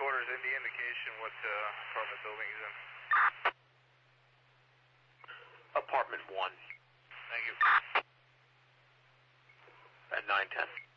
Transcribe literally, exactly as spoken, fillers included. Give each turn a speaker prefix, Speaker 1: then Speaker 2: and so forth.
Speaker 1: quarters, any indication what uh, apartment building he's in?
Speaker 2: Apartment one.
Speaker 1: Thank you.
Speaker 2: At nine ten.